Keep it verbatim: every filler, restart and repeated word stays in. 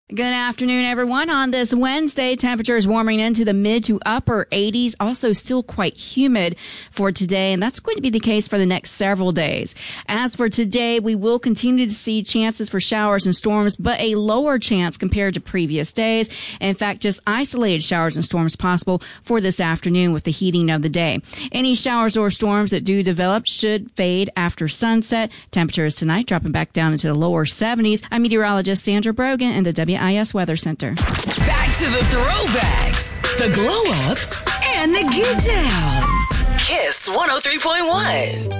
Good afternoon, everyone. On this Wednesday, temperatures warming into the mid to upper eighties, also still quite humid for today, and that's going to be the case for the next several days. As for today, we will continue to see chances for showers and storms, but a lower chance compared to previous days. In fact, just isolated showers and storms possible for this afternoon with the heating of the day. Any showers or storms that do develop should fade after sunset. Temperatures tonight dropping back down into the lower seventies. I'm meteorologist Sandra Brogan in the W I S Weather Center. Back to the throwbacks, the glow-ups, and the get downs. Kiss one oh three point one.